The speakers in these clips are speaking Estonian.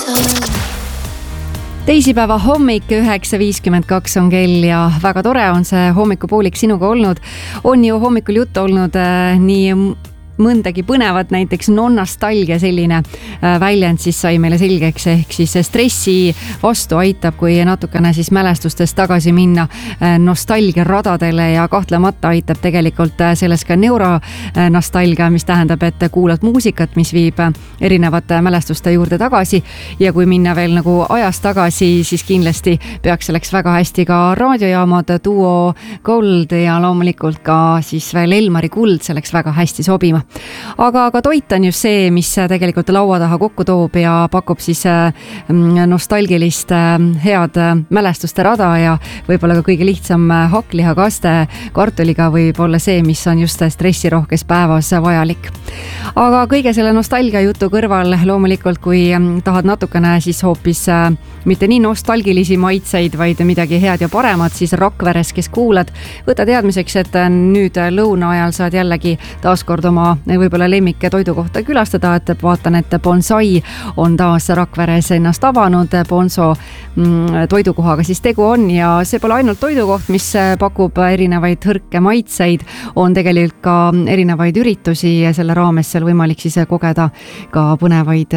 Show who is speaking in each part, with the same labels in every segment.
Speaker 1: Teisipäeva hommik 9.52 on kell ja väga tore on see hommikupoolik sinuga olnud. On ju hommikul juttu olnud nii mõndagi põnevat, näiteks nostalgia selline väljend siis sai meile selgeks, ehk siis stressi vastu aitab, kui natukene siis mälestustest tagasi minna nostalgia radadele ja kahtlemata aitab tegelikult selles ka neuronostalgia, mis tähendab, et kuulad muusikat, mis viib erinevate mälestuste juurde tagasi ja kui minna veel nagu ajas tagasi, siis kindlasti peaks selleks väga hästi ka raadiojaamad Duo Gold ja loomulikult ka siis veel Elmari Kuld selleks väga hästi sobima. Aga toit on just see, mis tegelikult laua taha kokku toob ja pakub siis nostalgilist head mälestuste rada ja võib-olla ka kõige lihtsam hakklihakaste kartuliga võib olla see, mis on just stressirohkes päevas vajalik. Aga kõige selle nostalgia jutu kõrval loomulikult, kui tahad natukene siis hoopis mitte nii nostalgilisi maitseid, vaid midagi head ja paremat, siis Rakveres, kes kuulad, võta teadmiseks, et nüüd lõuna ajal saad jällegi taaskord oma võib-olla lemmike toidu kohta külastada, et vaatan, et Bonsai on taas Rakveres ennast avanud, Bonso toidukohaga siis tegu on ja see pole ainult toidukoht, mis pakub erinevaid hõrke maitseid, on tegelikult ka erinevaid üritusi ja selle raames seal võimalik siis kogeda ka põnevaid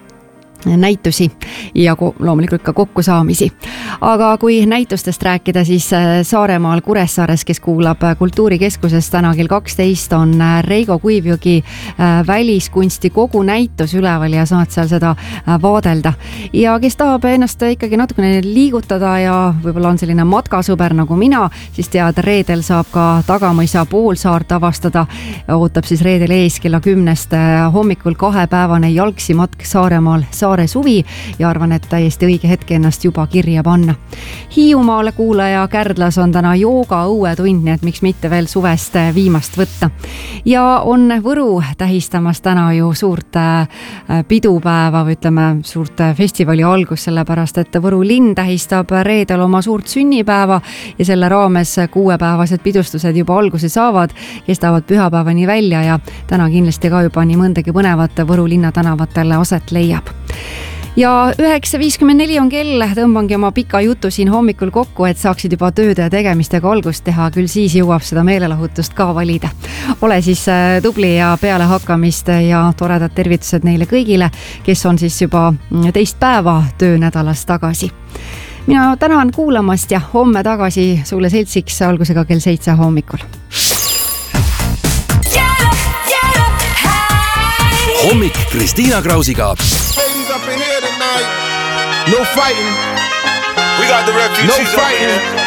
Speaker 1: näitusi ja loomulikult ka kokkusaamisi. Aga kui näitustest rääkida, siis Saaremaal Kuressaares, kes kuulab Kultuurikeskusest täna kell 12, on Reigo Kuivjõgi väliskunsti kogu näitus üleval ja saad seal seda vaadelda. Ja kes tahab ennast ikkagi natukene liigutada ja võib-olla on selline matkasõber nagu mina, siis tead, reedel saab ka Tagamõisa poolsaart avastada. Ootab siis reedel ees kella 10 hommikul 2-päevane jalgsi matk Saaremaal Saare suvi ja arvan, et täiesti õige hetke ennast juba kirja panna. Hiiumaale kuulaja Kärdlas on täna jooga õuetund, nii et miks mitte veel suvest viimast võtta. Ja on Võru tähistamas täna ju suurt pidupäeva või ütleme suurt festivali algus, sellepärast et Võru linn tähistab reedel oma suurt sünnipäeva ja selle raames 6-päevased pidustused juba alguse saavad, kestavad pühapäevani välja ja täna kindlasti ka juba nii mõndagi põnevat Võru linna tänavatel aset leiab. Ja 9.54 on kell, tõmbangi oma pika jutu siin hommikul kokku, et saaksid juba tööde ja tegemistega algust teha, küll siis jõuab seda meelelahutust ka valida. Ole siis tubli ja peale hakkamist ja toredad tervitused neile kõigile, kes on siis juba teist päeva töönädalas tagasi. Mina tänan kuulamast ja homme tagasi sulle seltsiks algusega kell 7 hommikul.
Speaker 2: Hommik Kristiina Krausiga.
Speaker 3: No fighting. We got the refugees. No fighting.